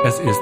Es ist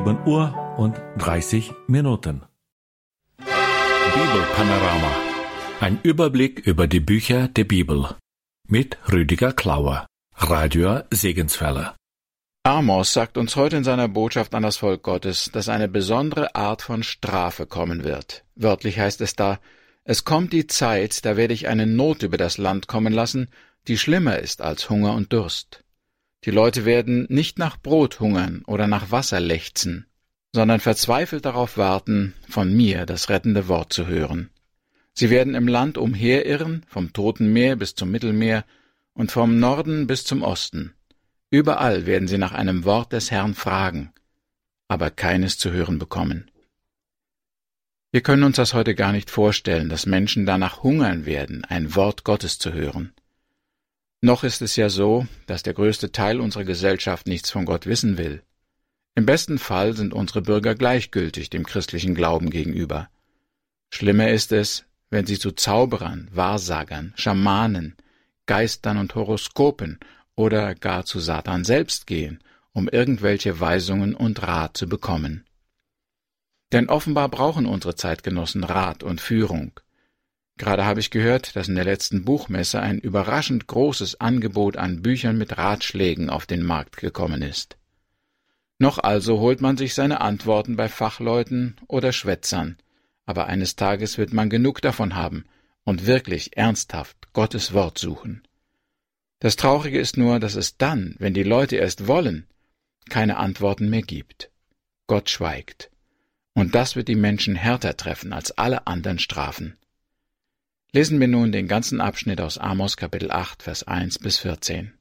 7:30 Uhr. Bibelpanorama. Ein Überblick über die Bücher der Bibel. Mit Rüdiger Klauer, Radio Segenswelle. Amos sagt uns heute in seiner Botschaft an das Volk Gottes, dass eine besondere Art von Strafe kommen wird. Wörtlich heißt es da: Es kommt die Zeit, da werde ich eine Not über das Land kommen lassen, die schlimmer ist als Hunger und Durst. Die Leute werden nicht nach Brot hungern oder nach Wasser lechzen, sondern verzweifelt darauf warten, von mir das rettende Wort zu hören. Sie werden im Land umherirren, vom Toten Meer bis zum Mittelmeer und vom Norden bis zum Osten. Überall werden sie nach einem Wort des Herrn fragen, aber keines zu hören bekommen. Wir können uns das heute gar nicht vorstellen, dass Menschen danach hungern werden, ein Wort Gottes zu hören. Noch ist es ja so, dass der größte Teil unserer Gesellschaft nichts von Gott wissen will. Im besten Fall sind unsere Bürger gleichgültig dem christlichen Glauben gegenüber. Schlimmer ist es, wenn sie zu Zauberern, Wahrsagern, Schamanen, Geistern und Horoskopen oder gar zu Satan selbst gehen, um irgendwelche Weisungen und Rat zu bekommen. Denn offenbar brauchen unsere Zeitgenossen Rat und Führung. Gerade habe ich gehört, dass in der letzten Buchmesse ein überraschend großes Angebot an Büchern mit Ratschlägen auf den Markt gekommen ist. Noch also holt man sich seine Antworten bei Fachleuten oder Schwätzern, aber eines Tages wird man genug davon haben und wirklich ernsthaft Gottes Wort suchen. Das Traurige ist nur, dass es dann, wenn die Leute erst wollen, keine Antworten mehr gibt. Gott schweigt. Und das wird die Menschen härter treffen als alle anderen Strafen. Lesen wir nun den ganzen Abschnitt aus Amos Kapitel 8, Vers 1 bis 14.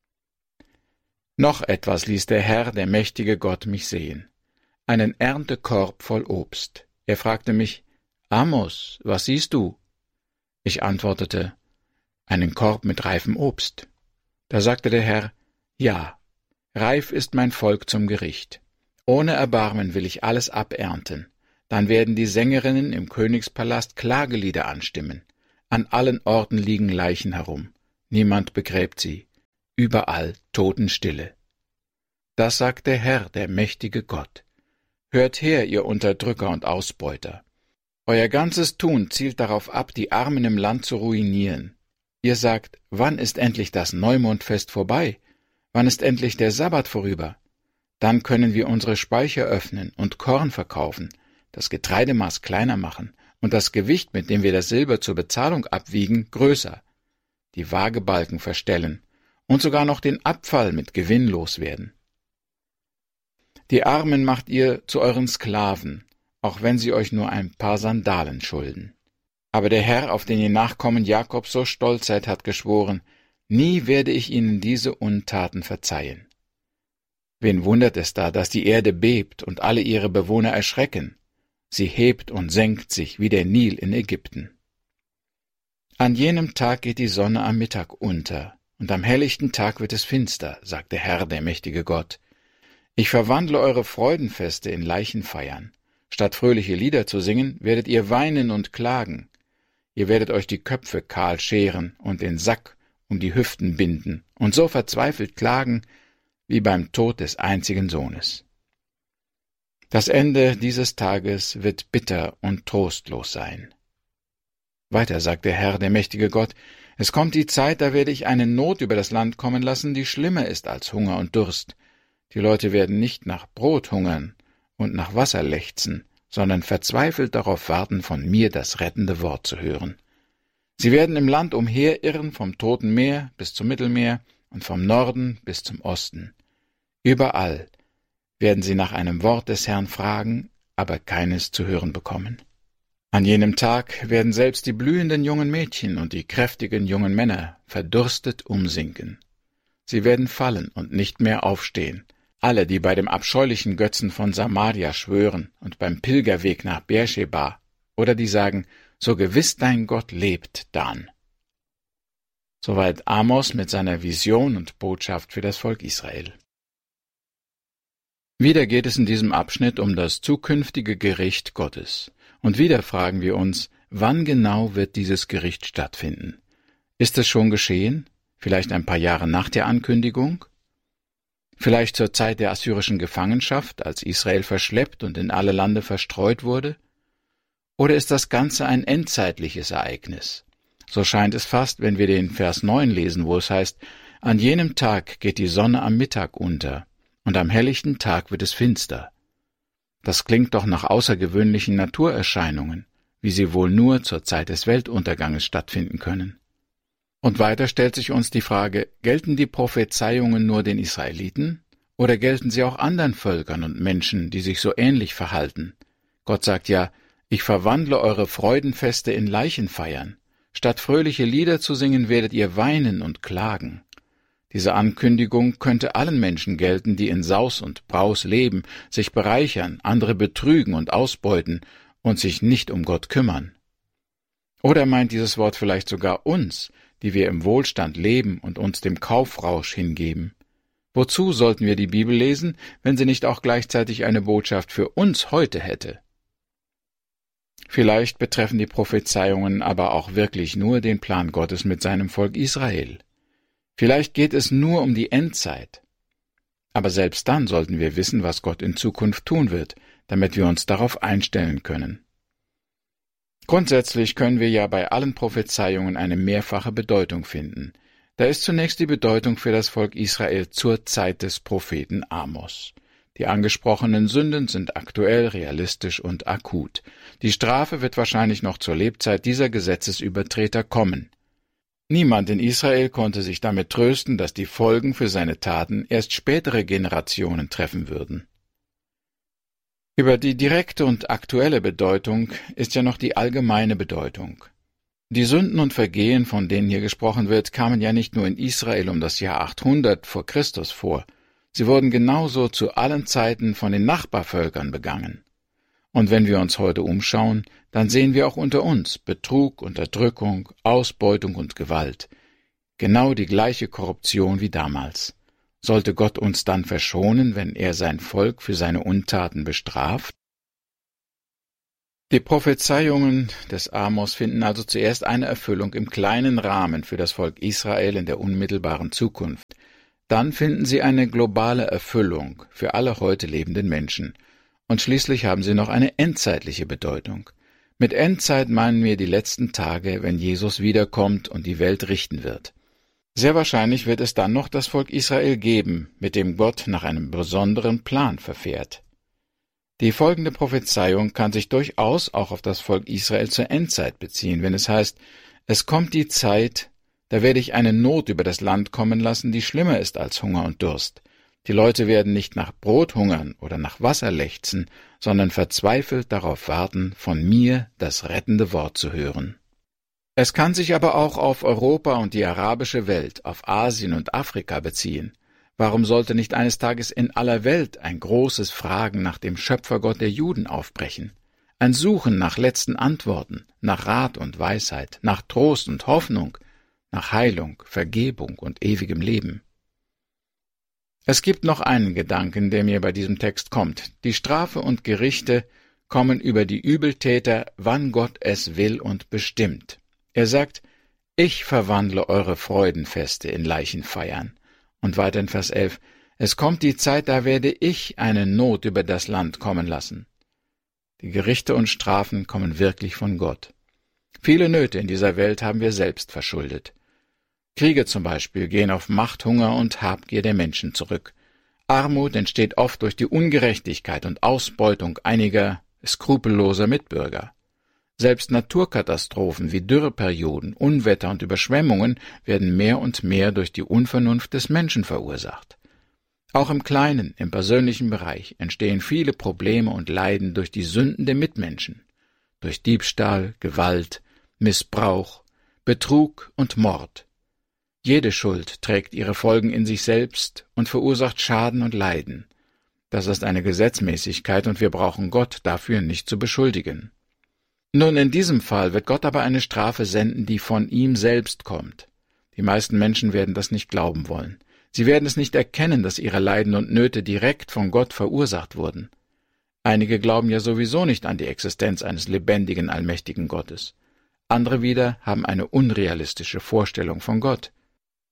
Noch etwas ließ der Herr, der mächtige Gott, mich sehen. Einen Erntekorb voll Obst. Er fragte mich: Amos, was siehst du? Ich antwortete: Einen Korb mit reifem Obst. Da sagte der Herr: Ja, reif ist mein Volk zum Gericht. Ohne Erbarmen will ich alles abernten. Dann werden die Sängerinnen im Königspalast Klagelieder anstimmen. An allen Orten liegen Leichen herum. Niemand begräbt sie. Überall Totenstille. Das sagt der Herr, der mächtige Gott. Hört her, ihr Unterdrücker und Ausbeuter. Euer ganzes Tun zielt darauf ab, die Armen im Land zu ruinieren. Ihr sagt: Wann ist endlich das Neumondfest vorbei? Wann ist endlich der Sabbat vorüber? Dann können wir unsere Speicher öffnen und Korn verkaufen, das Getreidemaß kleiner machen und das Gewicht, mit dem wir das Silber zur Bezahlung abwiegen, größer, die Waagebalken verstellen und sogar noch den Abfall mit Gewinn loswerden. Die Armen macht ihr zu euren Sklaven, auch wenn sie euch nur ein paar Sandalen schulden. Aber der Herr, auf den ihr Nachkommen Jakobs so stolz seid, hat geschworen: Nie werde ich ihnen diese Untaten verzeihen. Wen wundert es da, dass die Erde bebt und alle ihre Bewohner erschrecken? Sie hebt und senkt sich wie der Nil in Ägypten. An jenem Tag geht die Sonne am Mittag unter, und am helllichten Tag wird es finster, sagt der Herr, der mächtige Gott. Ich verwandle eure Freudenfeste in Leichenfeiern. Statt fröhliche Lieder zu singen, werdet ihr weinen und klagen. Ihr werdet euch die Köpfe kahl scheren und den Sack um die Hüften binden und so verzweifelt klagen wie beim Tod des einzigen Sohnes. Das Ende dieses Tages wird bitter und trostlos sein. Weiter sagt der Herr, der mächtige Gott: Es kommt die Zeit, da werde ich eine Not über das Land kommen lassen, die schlimmer ist als Hunger und Durst. Die Leute werden nicht nach Brot hungern und nach Wasser lechzen, sondern verzweifelt darauf warten, von mir das rettende Wort zu hören. Sie werden im Land umherirren, vom Toten Meer bis zum Mittelmeer und vom Norden bis zum Osten. Überall werden sie nach einem Wort des Herrn fragen, aber keines zu hören bekommen. An jenem Tag werden selbst die blühenden jungen Mädchen und die kräftigen jungen Männer verdurstet umsinken. Sie werden fallen und nicht mehr aufstehen. Alle, die bei dem abscheulichen Götzen von Samaria schwören und beim Pilgerweg nach Beersheba, oder die sagen: So gewiss dein Gott lebt, Dan. Soweit Amos mit seiner Vision und Botschaft für das Volk Israel. Wieder geht es in diesem Abschnitt um das zukünftige Gericht Gottes. Und wieder fragen wir uns: Wann genau wird dieses Gericht stattfinden? Ist es schon geschehen? Vielleicht ein paar Jahre nach der Ankündigung? Vielleicht zur Zeit der assyrischen Gefangenschaft, als Israel verschleppt und in alle Lande verstreut wurde? Oder ist das Ganze ein endzeitliches Ereignis? So scheint es fast, wenn wir den Vers 9 lesen, wo es heißt, an jenem Tag geht die Sonne am Mittag unter, und am helllichten Tag wird es finster. Das klingt doch nach außergewöhnlichen Naturerscheinungen, wie sie wohl nur zur Zeit des Weltunterganges stattfinden können. Und weiter stellt sich uns die Frage, gelten die Prophezeiungen nur den Israeliten, oder gelten sie auch anderen Völkern und Menschen, die sich so ähnlich verhalten? Gott sagt ja, ich verwandle eure Freudenfeste in Leichenfeiern. Statt fröhliche Lieder zu singen, werdet ihr weinen und klagen. Diese Ankündigung könnte allen Menschen gelten, die in Saus und Braus leben, sich bereichern, andere betrügen und ausbeuten und sich nicht um Gott kümmern. Oder meint dieses Wort vielleicht sogar uns, die wir im Wohlstand leben und uns dem Kaufrausch hingeben? Wozu sollten wir die Bibel lesen, wenn sie nicht auch gleichzeitig eine Botschaft für uns heute hätte? Vielleicht betreffen die Prophezeiungen aber auch wirklich nur den Plan Gottes mit seinem Volk Israel. Vielleicht geht es nur um die Endzeit. Aber selbst dann sollten wir wissen, was Gott in Zukunft tun wird, damit wir uns darauf einstellen können. Grundsätzlich können wir ja bei allen Prophezeiungen eine mehrfache Bedeutung finden. Da ist zunächst die Bedeutung für das Volk Israel zur Zeit des Propheten Amos. Die angesprochenen Sünden sind aktuell, realistisch und akut. Die Strafe wird wahrscheinlich noch zur Lebzeit dieser Gesetzesübertreter kommen. Niemand in Israel konnte sich damit trösten, dass die Folgen für seine Taten erst spätere Generationen treffen würden. Über die direkte und aktuelle Bedeutung ist ja noch die allgemeine Bedeutung. Die Sünden und Vergehen, von denen hier gesprochen wird, kamen ja nicht nur in Israel um das Jahr 800 vor Christus vor. Sie wurden genauso zu allen Zeiten von den Nachbarvölkern begangen. Und wenn wir uns heute umschauen, dann sehen wir auch unter uns Betrug, Unterdrückung, Ausbeutung und Gewalt. Genau die gleiche Korruption wie damals. Sollte Gott uns dann verschonen, wenn er sein Volk für seine Untaten bestraft? Die Prophezeiungen des Amos finden also zuerst eine Erfüllung im kleinen Rahmen für das Volk Israel in der unmittelbaren Zukunft. Dann finden sie eine globale Erfüllung für alle heute lebenden Menschen. Und schließlich haben sie noch eine endzeitliche Bedeutung. Mit Endzeit meinen wir die letzten Tage, wenn Jesus wiederkommt und die Welt richten wird. Sehr wahrscheinlich wird es dann noch das Volk Israel geben, mit dem Gott nach einem besonderen Plan verfährt. Die folgende Prophezeiung kann sich durchaus auch auf das Volk Israel zur Endzeit beziehen, wenn es heißt, es kommt die Zeit, da werde ich eine Not über das Land kommen lassen, die schlimmer ist als Hunger und Durst. Die Leute werden nicht nach Brot hungern oder nach Wasser lechzen, sondern verzweifelt darauf warten, von mir das rettende Wort zu hören. Es kann sich aber auch auf Europa und die arabische Welt, auf Asien und Afrika beziehen. Warum sollte nicht eines Tages in aller Welt ein großes Fragen nach dem Schöpfergott der Juden aufbrechen? Ein Suchen nach letzten Antworten, nach Rat und Weisheit, nach Trost und Hoffnung, nach Heilung, Vergebung und ewigem Leben. Es gibt noch einen Gedanken, der mir bei diesem Text kommt. Die Strafe und Gerichte kommen über die Übeltäter, wann Gott es will und bestimmt. Er sagt, ich verwandle eure Freudenfeste in Leichenfeiern. Und weiter in Vers 11, es kommt die Zeit, da werde ich eine Not über das Land kommen lassen. Die Gerichte und Strafen kommen wirklich von Gott. Viele Nöte in dieser Welt haben wir selbst verschuldet. Kriege zum Beispiel gehen auf Macht, Hunger und Habgier der Menschen zurück. Armut entsteht oft durch die Ungerechtigkeit und Ausbeutung einiger skrupelloser Mitbürger. Selbst Naturkatastrophen wie Dürreperioden, Unwetter und Überschwemmungen werden mehr und mehr durch die Unvernunft des Menschen verursacht. Auch im kleinen, im persönlichen Bereich entstehen viele Probleme und Leiden durch die Sünden der Mitmenschen, durch Diebstahl, Gewalt, Missbrauch, Betrug und Mord. Jede Schuld trägt ihre Folgen in sich selbst und verursacht Schaden und Leiden. Das ist eine Gesetzmäßigkeit und wir brauchen Gott dafür nicht zu beschuldigen. Nun, in diesem Fall wird Gott aber eine Strafe senden, die von ihm selbst kommt. Die meisten Menschen werden das nicht glauben wollen. Sie werden es nicht erkennen, dass ihre Leiden und Nöte direkt von Gott verursacht wurden. Einige glauben ja sowieso nicht an die Existenz eines lebendigen, allmächtigen Gottes. Andere wieder haben eine unrealistische Vorstellung von Gott.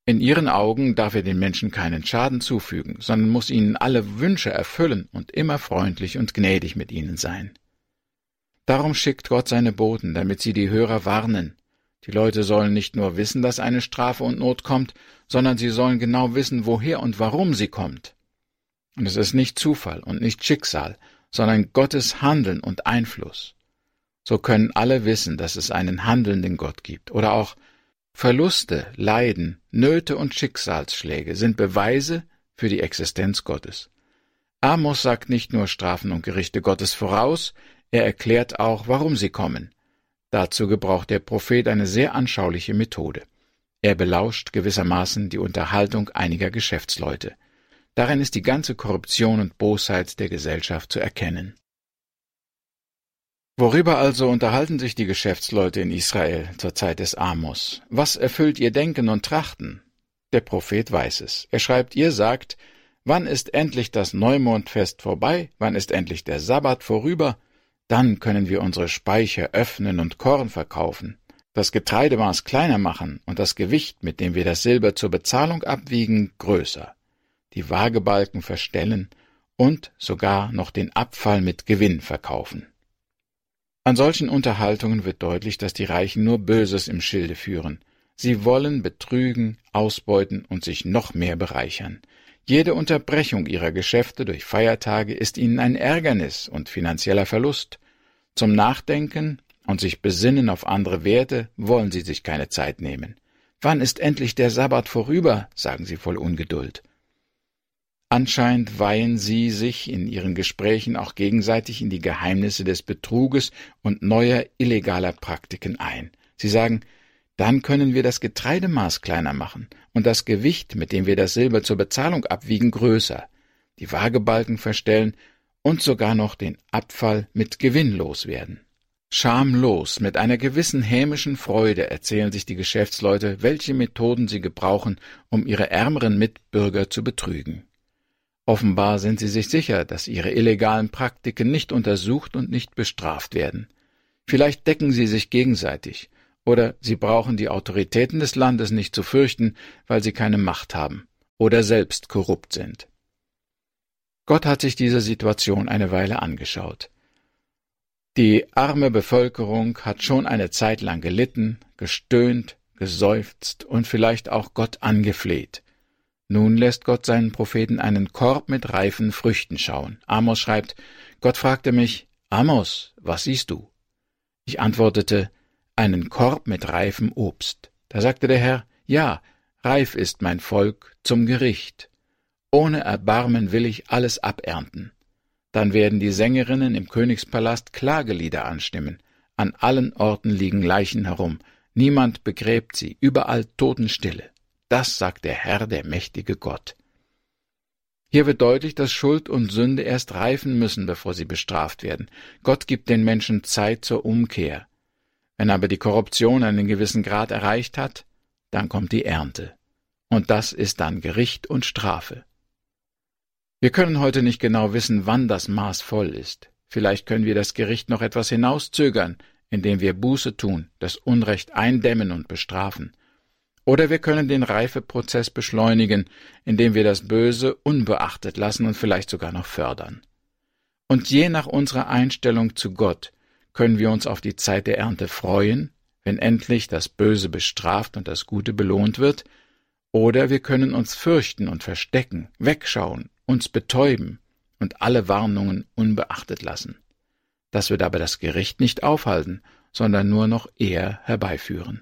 In ihren Augen darf er den Menschen keinen Schaden zufügen, sondern muss ihnen alle Wünsche erfüllen und immer freundlich und gnädig mit ihnen sein. Darum schickt Gott seine Boten, damit sie die Hörer warnen. Die Leute sollen nicht nur wissen, dass eine Strafe und Not kommt, sondern sie sollen genau wissen, woher und warum sie kommt. Und es ist nicht Zufall und nicht Schicksal, sondern Gottes Handeln und Einfluss. So können alle wissen, dass es einen handelnden Gott gibt. Oder auch Verluste, Leiden, Nöte und Schicksalsschläge sind Beweise für die Existenz Gottes. Amos sagt nicht nur Strafen und Gerichte Gottes voraus, er erklärt auch, warum sie kommen. Dazu gebraucht der Prophet eine sehr anschauliche Methode. Er belauscht gewissermaßen die Unterhaltung einiger Geschäftsleute. Darin ist die ganze Korruption und Bosheit der Gesellschaft zu erkennen. Worüber also unterhalten sich die Geschäftsleute in Israel zur Zeit des Amos? Was erfüllt ihr Denken und Trachten? Der Prophet weiß es. Er schreibt, ihr sagt, wann ist endlich das Neumondfest vorbei? Wann ist endlich der Sabbat vorüber? Dann können wir unsere Speicher öffnen und Korn verkaufen, das Getreidemaß kleiner machen und das Gewicht, mit dem wir das Silber zur Bezahlung abwiegen, größer, die Waagebalken verstellen und sogar noch den Abfall mit Gewinn verkaufen. An solchen Unterhaltungen wird deutlich, dass die Reichen nur Böses im Schilde führen. Sie wollen betrügen, ausbeuten und sich noch mehr bereichern. Jede Unterbrechung ihrer Geschäfte durch Feiertage ist ihnen ein Ärgernis und finanzieller Verlust. Zum Nachdenken und sich besinnen auf andere Werte wollen sie sich keine Zeit nehmen. Wann ist endlich der Sabbat vorüber, sagen sie voll Ungeduld. Anscheinend weihen sie sich in ihren Gesprächen auch gegenseitig in die Geheimnisse des Betruges und neuer illegaler Praktiken ein. Sie sagen, dann können wir das Getreidemaß kleiner machen und das Gewicht, mit dem wir das Silber zur Bezahlung abwiegen, größer, die Waagebalken verstellen und sogar noch den Abfall mit Gewinn loswerden. Schamlos, mit einer gewissen hämischen Freude erzählen sich die Geschäftsleute, welche Methoden sie gebrauchen, um ihre ärmeren Mitbürger zu betrügen. Offenbar sind sie sich sicher, dass ihre illegalen Praktiken nicht untersucht und nicht bestraft werden. Vielleicht decken sie sich gegenseitig, oder sie brauchen die Autoritäten des Landes nicht zu fürchten, weil sie keine Macht haben oder selbst korrupt sind. Gott hat sich diese Situation eine Weile angeschaut. Die arme Bevölkerung hat schon eine Zeit lang gelitten, gestöhnt, geseufzt und vielleicht auch Gott angefleht. Nun lässt Gott seinen Propheten einen Korb mit reifen Früchten schauen. Amos schreibt, Gott fragte mich, Amos, was siehst du? Ich antwortete, einen Korb mit reifem Obst. Da sagte der Herr, ja, reif ist mein Volk zum Gericht. Ohne Erbarmen will ich alles abernten. Dann werden die Sängerinnen im Königspalast Klagelieder anstimmen. An allen Orten liegen Leichen herum. Niemand begräbt sie, überall Totenstille. Das sagt der Herr, der mächtige Gott. Hier wird deutlich, dass Schuld und Sünde erst reifen müssen, bevor sie bestraft werden. Gott gibt den Menschen Zeit zur Umkehr. Wenn aber die Korruption einen gewissen Grad erreicht hat, dann kommt die Ernte. Und das ist dann Gericht und Strafe. Wir können heute nicht genau wissen, wann das Maß voll ist. Vielleicht können wir das Gericht noch etwas hinauszögern, indem wir Buße tun, das Unrecht eindämmen und bestrafen. Oder wir können den Reifeprozess beschleunigen, indem wir das Böse unbeachtet lassen und vielleicht sogar noch fördern. Und je nach unserer Einstellung zu Gott können wir uns auf die Zeit der Ernte freuen, wenn endlich das Böse bestraft und das Gute belohnt wird, oder wir können uns fürchten und verstecken, wegschauen, uns betäuben und alle Warnungen unbeachtet lassen. Das wird aber das Gericht nicht aufhalten, sondern nur noch eher herbeiführen.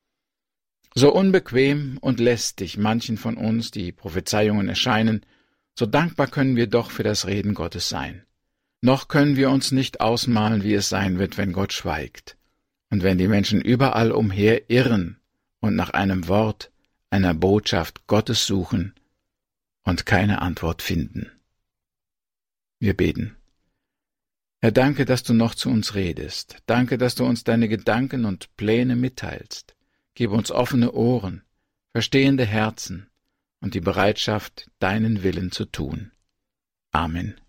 So unbequem und lästig manchen von uns die Prophezeiungen erscheinen, so dankbar können wir doch für das Reden Gottes sein. Noch können wir uns nicht ausmalen, wie es sein wird, wenn Gott schweigt und wenn die Menschen überall umher irren und nach einem Wort, einer Botschaft Gottes suchen und keine Antwort finden. Wir beten. Herr, danke, dass du noch zu uns redest. Danke, dass du uns deine Gedanken und Pläne mitteilst. Gib uns offene Ohren, verstehende Herzen und die Bereitschaft, deinen Willen zu tun. Amen.